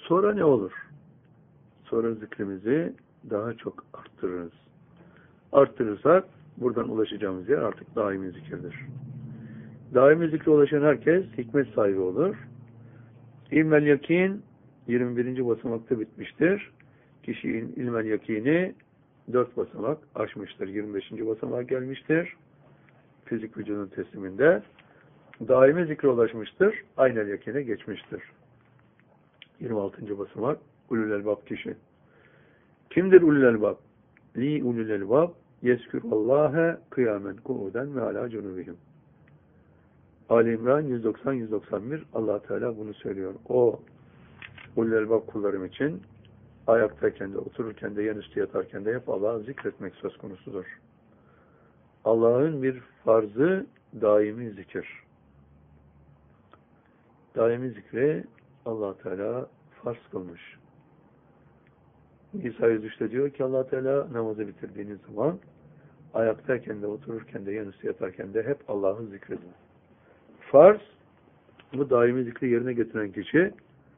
Sonra ne olur? Sonra zikrimizi daha çok arttırırız. Arttırırsak buradan ulaşacağımız yer artık daimi zikirdir. Daimi zikre ulaşan herkes hikmet sahibi olur. İlmel yakin 21. basamakta bitmiştir. Kişi ilmel yakini 4 basamak aşmıştır. 25. basamağa gelmiştir. Fizik vücudun tesliminde. Daimi zikre ulaşmıştır. Aynel yakine geçmiştir. 26. basamak ulul elbab kişi. Kimdir ulul elbab? Li ulul elbab yeskürallâhe kıyamen ku'uden ve alâ cunubihim. Ali İmran 190-191 Allah Teala bunu söylüyor. O ulul elbab kullarım için ayaktayken de, otururken de, yanüstü yatarken de hep Allah'ı zikretmek söz konusudur. Allah'ın bir farzı daimi zikir. Daimi zikri Allah Teala farz kılmış. İsa 103'te diyor ki Allah Teala namazı bitirdiğiniz zaman ayaktayken de, otururken de, yanüstü yatarken de hep Allah'ı zikredin. Farz, bu daimi zikri yerine getiren kişi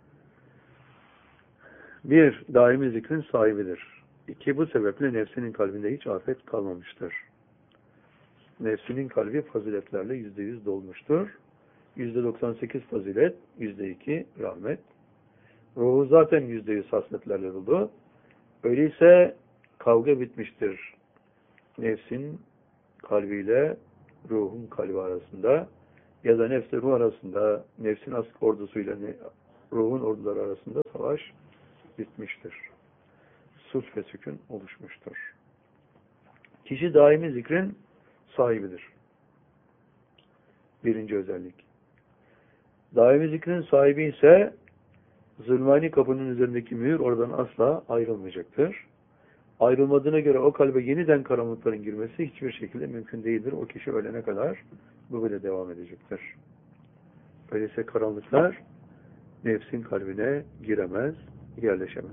bir, daimi zikrin sahibidir. İki, bu sebeple nefsinin kalbinde hiç afet kalmamıştır. Nefsinin kalbi faziletlerle %100 dolmuştur. %98 fazilet, %2 rahmet. Ruhu zaten %100 hasletlerle dolu. Öyleyse kavga bitmiştir. Nefsin kalbiyle ruhun kalbi arasında ya da nefsle ruh arasında, nefsin ordusuyla ruhun orduları arasında savaş bitmiştir. Sulh ve sükun oluşmuştur. Kişi daimi zikrin sahibidir. Birinci özellik. Daimi zikrin sahibi ise zulmani kapının üzerindeki mühür oradan asla ayrılmayacaktır. Ayrılmadığına göre o kalbe yeniden karanlıkların girmesi hiçbir şekilde mümkün değildir. O kişi ölene kadar bu böyle devam edecektir. Öyleyse karanlıklar nefsin kalbine giremez, yerleşemez.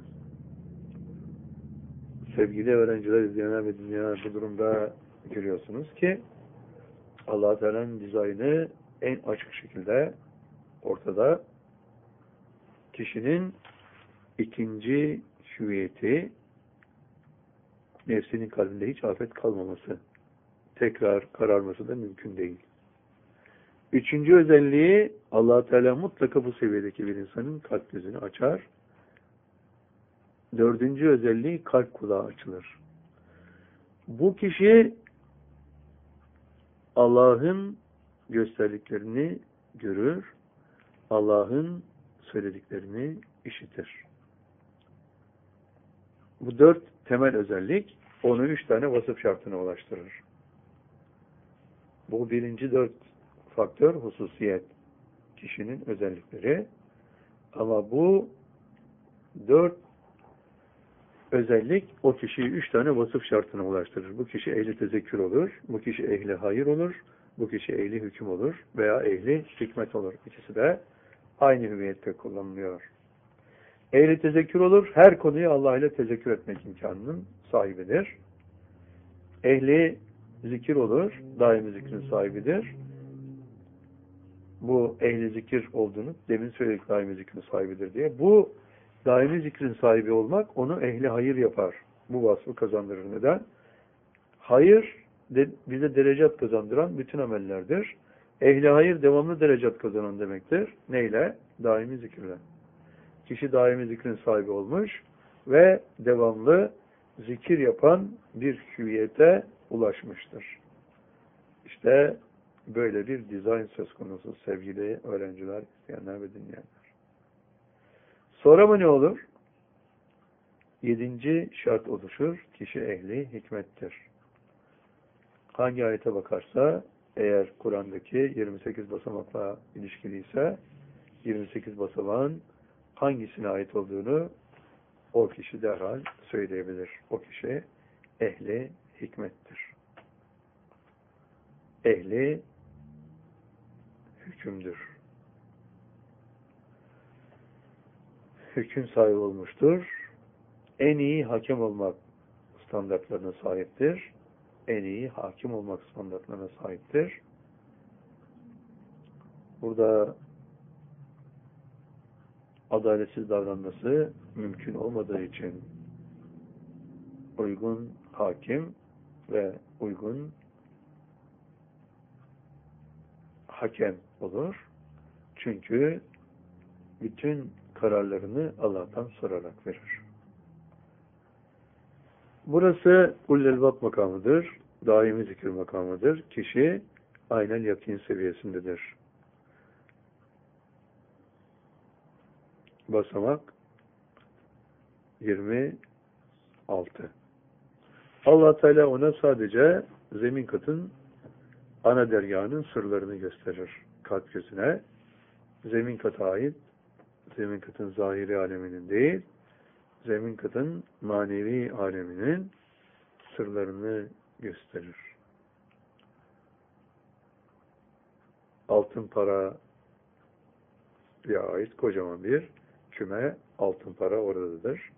Sevgili öğrenciler, izleyenler ve dinleyenler, bu durumda görüyorsunuz ki Allah-u Teala'nın dizaynı en açık şekilde ortada. Kişinin ikinci hüviyeti nefsinin kalbinde hiç afet kalmaması, tekrar kararması da mümkün değil. Üçüncü özelliği Allah-u Teala mutlaka bu seviyedeki bir insanın kalp gözünü açar. Dördüncü özelliği kalp kulağı açılır. Bu kişi Allah'ın gösterdiklerini görür, Allah'ın söylediklerini işitir. Bu dört temel özellik onu 3 tane vasıf şartına ulaştırır. Bu birinci 4 faktör, hususiyet, kişinin özellikleri. Ama bu 4 özellik o kişiyi 3 tane vasıf şartına ulaştırır. Bu kişi ehli tezekkür olur, bu kişi ehli hayır olur, bu kişi ehli hüküm olur veya ehli hikmet olur. İkisi de aynı hüviyette kullanılıyor. Ehli tezekkür olur, her konuyu Allah ile tezekkür etmek imkanının sahibidir. Ehli zikir olur, daimi zikrin sahibidir. Bu ehli zikir olduğunu demin söyledik, daimi zikrin sahibidir diye. Bu daimi zikrin sahibi olmak onu ehli hayır yapar. Bu vasfı kazandırır. Neden? Hayır bize derecat kazandıran bütün amellerdir. Ehli hayır devamlı derecat kazanan demektir. Neyle? Daimi zikirle. Kişi daimi zikrin sahibi olmuş ve devamlı zikir yapan bir hüviyete ulaşmıştır. İşte böyle bir dizayn söz konusu sevgili öğrenciler, izleyenler ve dinleyenler. Sonra mı ne olur? 7. şart oluşur. Kişi ehli hikmettir. Hangi ayete bakarsa, eğer Kur'an'daki 28 basamakla ilişkiliyse 28 basamağın hangisine ait olduğunu o kişi derhal söyleyebilir. O kişi ehli hikmettir. Ehli hükümdür. Hüküm sahibi olmuştur. En iyi hakem olmak standartlarına sahiptir. En iyi hakim olmak standartlarına sahiptir. Burada adaletsiz davranması mümkün olmadığı için uygun hakim ve uygun hakem olur. Çünkü bütün kararlarını Allah'tan sorarak verir. Burası Ulul-Elbab makamıdır. Daimi zikir makamıdır. Kişi aynen yakin seviyesindedir. Basamak 26. Allah Teala ona sadece zemin katın ana dergahının sırlarını gösterir. Kalp gözüne. Zemin kata ait, zemin katın zahiri aleminin değil, zemin katın manevi aleminin sırlarını gösterir. Altın paraya ait kocaman bir küme altın para oradadır.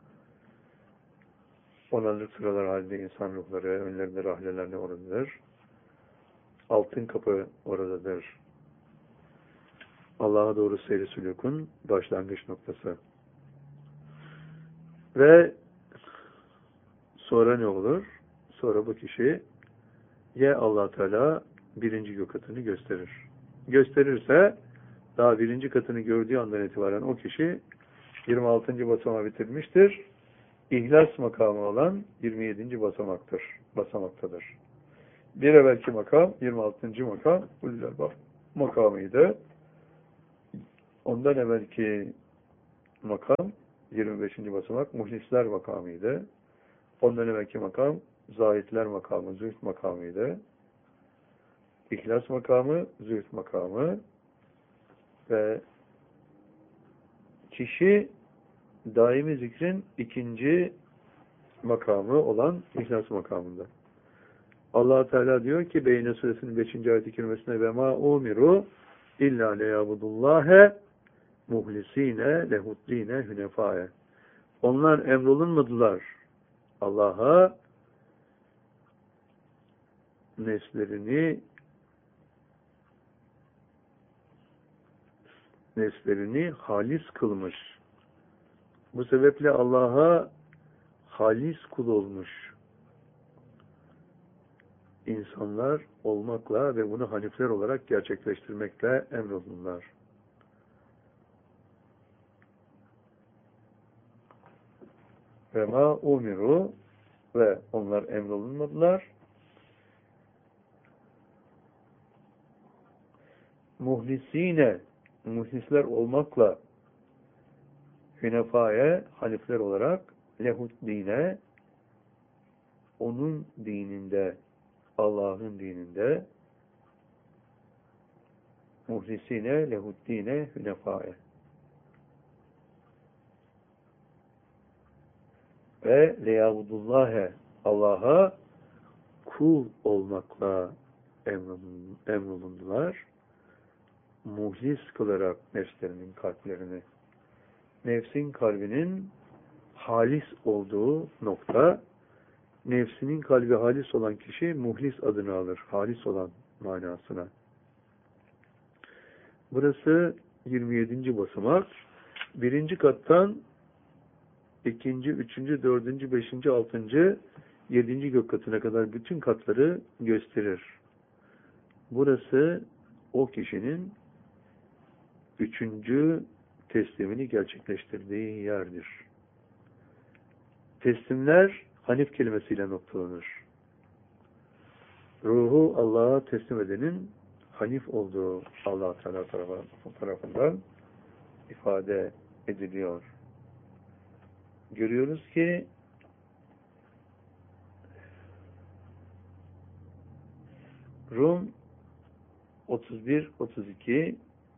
Onarlı sıralar halinde insan ruhları, önlerinde rahlelerle oradadır. Altın kapı oradadır. Allah'a doğru seyri sülûkun başlangıç noktası. Ve sonra ne olur? Sonra bu kişi ya Allah Teala birinci gök katını gösterir. Gösterirse daha birinci katını gördüğü andan itibaren o kişi 26. basamağı bitirmiştir. İhlas makamı olan 27. basamaktadır. Bir evvelki makam 26. makam Ulul-Elbab makamıydı. Ondan evvelki makam 25. basamak muhlisler makamıydı. Ondan evvelki makam zahitler makamı, zühd makamıydı. İhlas makamı, zühd makamı ve kişi daimi zikrin ikinci makamı olan ihlas makamında. Allah Teala diyor ki Beyne suresinin 5. ayet-i kerimesinde ve ma umiru illa leyabudullâhe muhlisine lehuddine hünefae. Onlar emrolunmadılar Allah'a nefslerini halis kılmış. Bu sebeple Allah'a halis kul olmuş insanlar olmakla ve bunu hanifler olarak gerçekleştirmekle emrolundular. Ve ma umiru ve onlar emrolunmadılar. Muhlisler olmakla hünefaya, hanifler olarak lehud dine, onun dininde, Allah'ın dininde muhlisine lehud dine hünefaya ve leyabudullâhe Allah'a kul olmakla emrolundular. Muhlis kılarak nefslerinin kalplerini. Nefsin kalbinin halis olduğu nokta, nefsinin kalbi halis olan kişi muhlis adını alır. Halis olan manasına. Burası 27. basamak. Birinci kattan ikinci, üçüncü, dördüncü, beşinci, altıncı, yedinci gök katına kadar bütün katları gösterir. Burası o kişinin üçüncü teslimini gerçekleştirdiği yerdir. Teslimler Hanif kelimesiyle noktalanır. Ruhu Allah'a teslim edenin Hanif olduğu Allah Teala tarafından ifade ediliyor. Görüyoruz ki Rum 31, 32,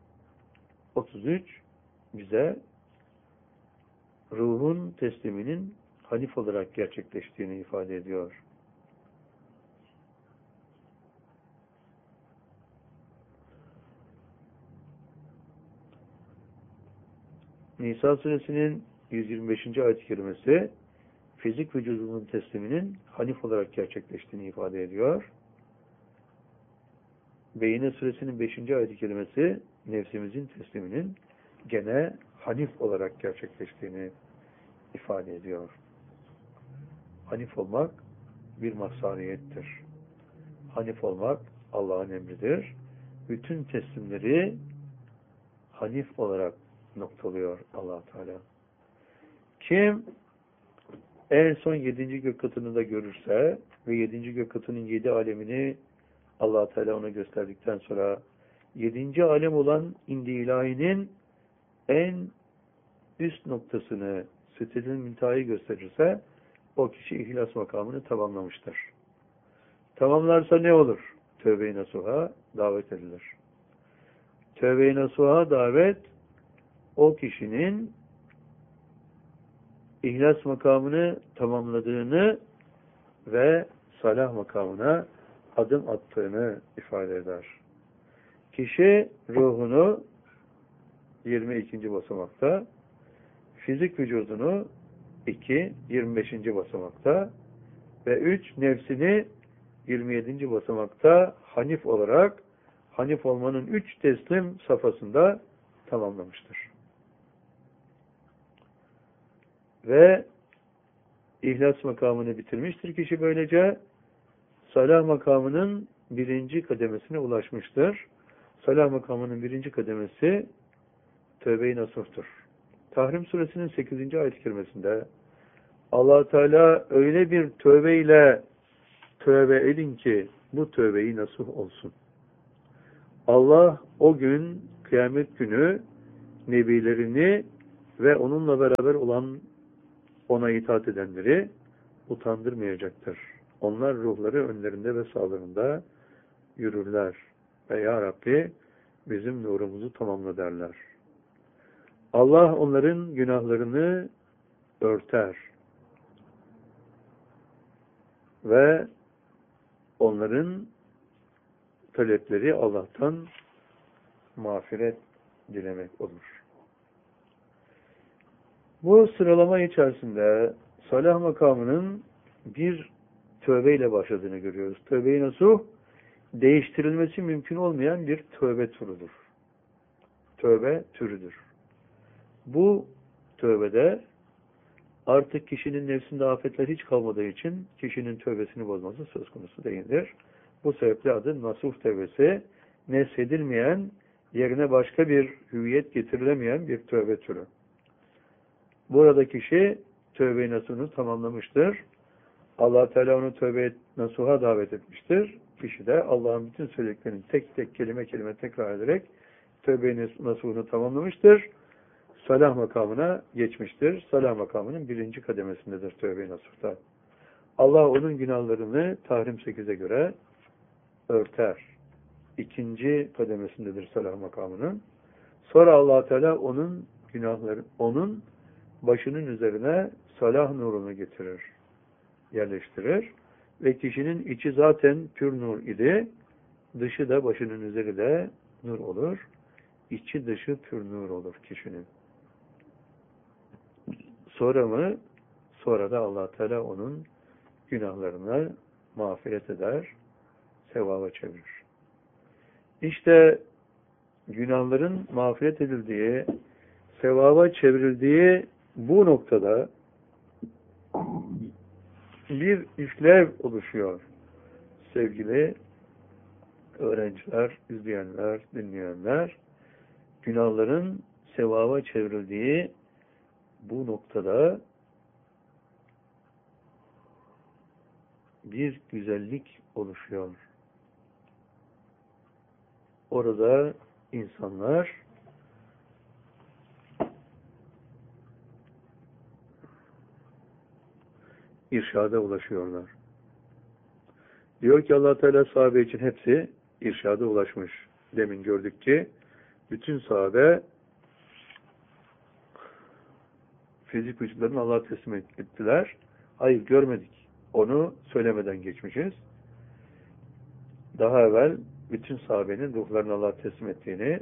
33 bize ruhun tesliminin hanif olarak gerçekleştiğini ifade ediyor. Nisa suresinin 125. ayet-i kerimesi fizik vücudunun tesliminin hanif olarak gerçekleştiğini ifade ediyor. Beyine suresinin 5. ayet-i kerimesi nefsimizin tesliminin gene hanif olarak gerçekleştiğini ifade ediyor. Hanif olmak bir mahzaniyettir. Hanif olmak Allah'ın emridir. Bütün teslimleri hanif olarak noktalıyor Allah Teala. Kim en son 7. gök katını da görürse ve 7. gök katının 7 alemini Allah Teala ona gösterdikten sonra 7. alem olan indi ilahinin en üst noktasını, Sidretil Münteha'yı gösterirse o kişi ihlas makamını tamamlamıştır. Tamamlarsa ne olur? Tövbe-i nasuha davet edilir. Tövbe-i nasuha davet o kişinin ihlas makamını tamamladığını ve salah makamına adım attığını ifade eder. Kişi ruhunu 22. basamakta, fizik vücudunu 2, 25. basamakta ve 3, nefsini 27. basamakta hanif olarak, hanif olmanın 3 teslim safhasında tamamlamıştır. Ve ihlas makamını bitirmiştir kişi böylece. Salah makamının 1. kademesine ulaşmıştır. Salah makamının 1. kademesi Tövbe-i Nasuh'tur. Tahrim suresinin 8. ayet-i kerimesinde Allah Teala öyle bir tövbeyle tövbe edin ki bu tövbe-i nasuh olsun. Allah o gün kıyamet günü nebilerini ve onunla beraber olan ona itaat edenleri utandırmayacaktır. Onlar ruhları önlerinde ve sağlarında yürürler. Ve Ya Rabbi bizim nurumuzu tamamla derler. Allah onların günahlarını örter. Ve onların talepleri Allah'tan mağfiret dilemek olur. Bu sıralama içerisinde salah makamının bir tövbeyle başladığını görüyoruz. Tövbe-i nasuh değiştirilmesi mümkün olmayan bir tövbe türüdür. Tövbe türüdür. Bu tövbede artık kişinin nefsinde afetler hiç kalmadığı için kişinin tövbesini bozması söz konusu değildir. Bu sebeple adı nasuh tövbesi, neshedilmeyen, yerine başka bir hüviyet getirilemeyen bir tövbe türü. Burada kişi tövbe-i nasuhunu tamamlamıştır. Allah Teala onu tövbe nasuha davet etmiştir. Kişi de Allah'ın bütün söylediklerini tek tek kelime kelime tekrar ederek tövbe-i nasuhunu tamamlamıştır. Salah makamına geçmiştir. Salah makamının 1. kademesindedir tövbe-i nasuhta. Allah onun günahlarını Tahrim 8'e göre örter. 2. kademesindedir salah makamının. Sonra Allah Teala onun günahları, onun başının üzerine salah nurunu getirir, yerleştirir ve kişinin içi zaten pür nur idi, dışı da başının üzeri de nur olur. İçi dışı pür nur olur kişinin. Sonra da Allah Teala onun günahlarına mağfiret eder, sevaba çevirir. İşte günahların mağfiret edildiği, sevaba çevrildiği bu noktada bir işlev oluşuyor. Sevgili öğrenciler, izleyenler, dinleyenler, günahların sevaba çevrildiği bu noktada bir güzellik oluşuyor. Orada insanlar irşada ulaşıyorlar. Diyor ki Allah Teala sahabe için hepsi irşada ulaşmış. Demin gördük ki bütün sahabe fizik vücutlarını Allah'a teslim ettiler. Hayır görmedik. Onu söylemeden geçmişiz. Daha evvel bütün sahabenin ruhlarını Allah'a teslim ettiğini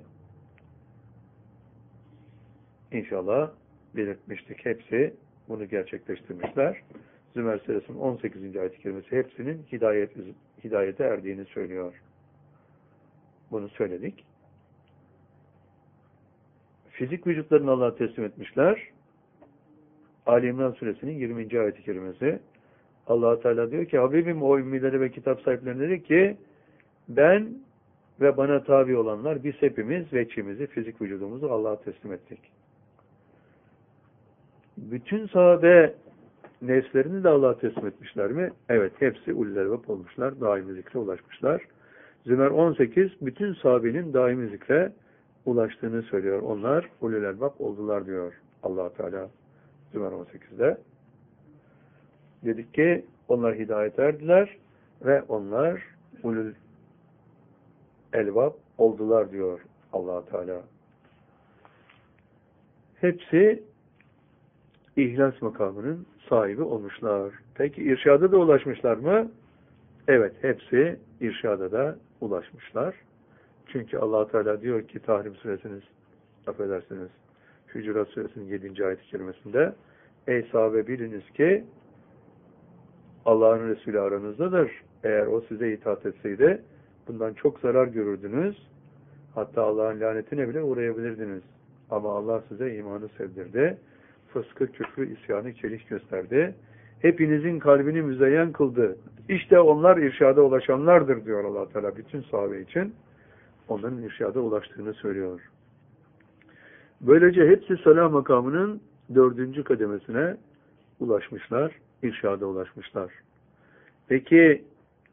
inşallah belirtmiştik. Hepsi bunu gerçekleştirmişler. Zümer Suresinin 18. ayet-i kerimesi hepsinin hidayete erdiğini söylüyor. Bunu söyledik. fizik vücutlarını Allah'a teslim etmişler. Ali İmran suresinin 20. ayet-i kerimesi. Allah Teala diyor ki Habibim o ümmilere ve kitap sahiplerine dedi ki ben ve bana tabi olanlar biz hepimiz veçimizi, fizik vücudumuzu Allah'a teslim ettik. Bütün sahabe nefslerini de Allah'a teslim etmişler mi? Evet, hepsi ulul albab olmuşlar, daimi zikre ulaşmışlar. Zümer 18 bütün sahabenin daimi zikre ulaştığını söylüyor. Onlar ulul albab oldular diyor Allah Teala Zümer 18'de. Dedik ki onlar hidayet erdiler ve onlar ulul elbab oldular diyor Allah Teala. Hepsi ihlas makamının sahibi olmuşlar. Peki irşada da ulaşmışlar mı? Evet, hepsi irşada da ulaşmışlar. Çünkü Allah Teala diyor ki Tahrim suresinin affedersiniz Hücurat suresinin 7. ayet-i kerimesinde ey sahabe biliniz ki Allah'ın Resulü aranızdadır. Eğer o size itaat etseydi bundan çok zarar görürdünüz. Hatta Allah'ın lanetine bile uğrayabilirdiniz. Ama Allah size imanı sevdirdi. Fıskı, küfrü, isyanı, çelik gösterdi. Hepinizin kalbini müzeyyen kıldı. İşte onlar irşada ulaşanlardır diyor Allah Teala bütün sahabe için. Onların irşada ulaştığını söylüyor. Böylece hepsi salah makamının 4. kademesine ulaşmışlar, irşada ulaşmışlar. Peki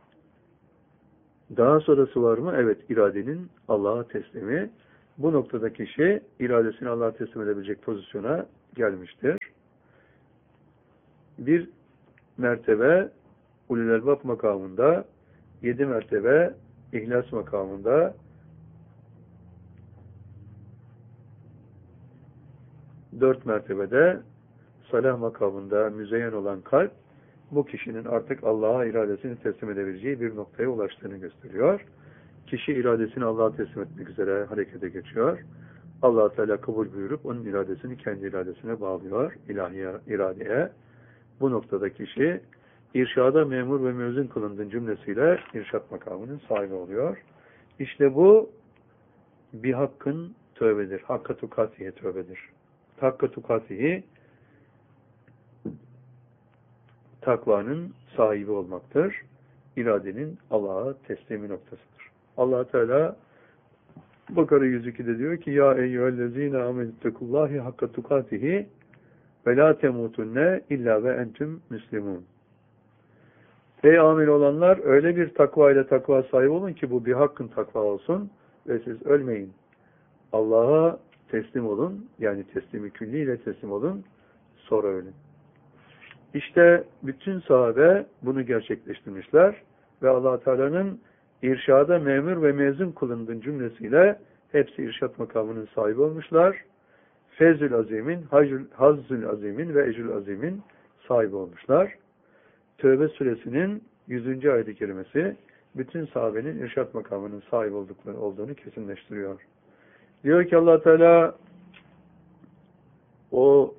daha sonrası var mı? Evet, iradenin Allah'a teslimi. Bu noktada kişi iradesini Allah'a teslim edebilecek pozisyona gelmiştir. Bir mertebe ulul albab makamında, 7 mertebe ihlas makamında, 4 mertebede salah makamında müzeyyen olan kalp bu kişinin artık Allah'a iradesini teslim edebileceği bir noktaya ulaştığını gösteriyor. Kişi iradesini Allah'a teslim etmek üzere harekete geçiyor. Allah Teala kabul buyurup onun iradesini kendi iradesine bağlıyor, ilahi iradeye. Bu noktada kişi irşada memur ve müezzin kılındığın cümlesiyle irşat makamının sahibi oluyor. İşte bu bir hakkın tövbedir. Hakka tukatiye tövbedir. Hakka tukatihi takvanın sahibi olmaktır. İradenin Allah'a teslimi noktasıdır. Allah Teala Bakara 102'de diyor ki ya eyyühellezine amenüttekullahi hakka tukatihi ve la temutunne illa ve entüm müslimun. Ey amel olanlar öyle bir takva ile takva sahibi olun ki bu bir hakkın takva olsun ve siz ölmeyin. Allah'a teslim olun, yani teslimi külliyle teslim olun, sonra ölün. İşte bütün sahabe bunu gerçekleştirmişler ve Allah Teala'nın irşada memur ve mezun kılındığın cümlesiyle hepsi irşat makamının sahibi olmuşlar. Fezül Azim'in, Hazzül Azim'in ve Ecül Azim'in sahibi olmuşlar. Tövbe suresinin 100. ayet-i kerimesi bütün sahabenin irşat makamının sahibi oldukları olduğunu kesinleştiriyor. Diyor ki Allah Teala o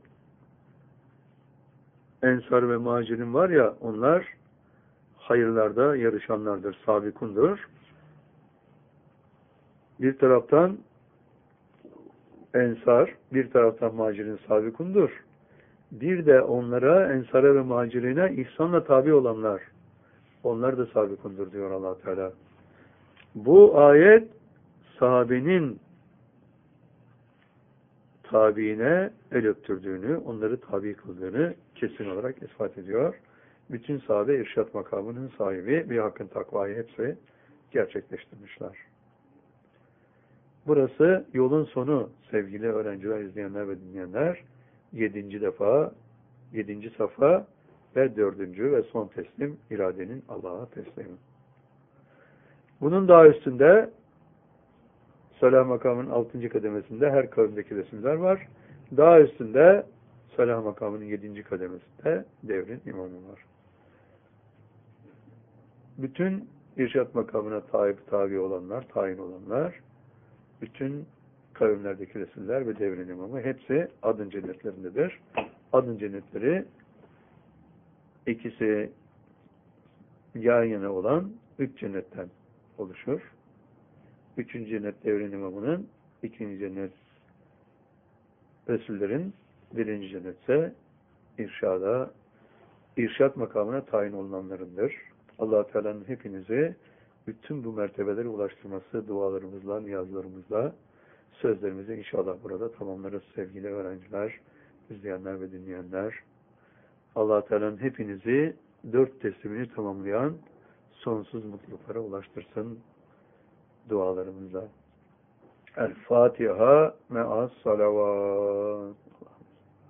Ensar ve Muhacirin var ya onlar hayırlarda yarışanlardır, sabikundur. Bir taraftan Ensar, bir taraftan Muhacirin sabikundur. Bir de onlara, Ensar'a ve Muhacirine ihsanla tabi olanlar, onlar da sabikundur diyor Allah Teala. Bu ayet sahabenin tabiine el öptürdüğünü, onları tabi kıldığını kesin olarak ispat ediyor. Bütün sahabe irşat makamının sahibi bir hakkın takvayı hepsi gerçekleştirmişler. Burası yolun sonu sevgili öğrenciler, izleyenler ve dinleyenler. 7. safa ve 4. ve son teslim iradenin Allah'a teslimi. Bunun daha üstünde salah makamının 6. kademesinde her kavimdeki resimler var. Daha üstünde salah makamının 7. kademesinde devrin imamı var. Bütün irşat makamına tabi olanlar, tayin olanlar, bütün kavimlerdeki resimler ve devrin imamı hepsi adın cennetlerindedir. Adın cennetleri ikisi yan yana olan 3 cennetten oluşur. 3. cennet devrin imamının, 2. cennet Resullerin birinci cennetse irşat makamına tayin olunanlarındır. Allah-u Teala'nın hepinizi bütün bu mertebelere ulaştırması dualarımızla, niyazlarımızla, sözlerimizi inşallah burada tamamlarız sevgili öğrenciler, izleyenler ve dinleyenler. Allah-u Teala'nın hepinizi 4 teslimini tamamlayan sonsuz mutluluklara ulaştırsın dualarımızla. El Fatiha me'as salavat.